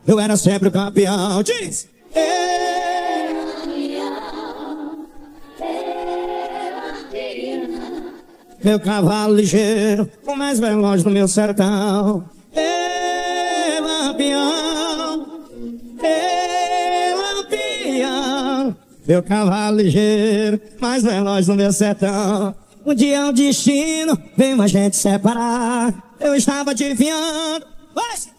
eu era sempre o campeão. Diz! Meu cavalo ligeiro, o mais veloz do meu sertão. Lampião, Lampião. Meu cavalo ligeiro, mais veloz do meu sertão. Um dia o destino veio a gente separar. Eu estava adivinhando. Vai!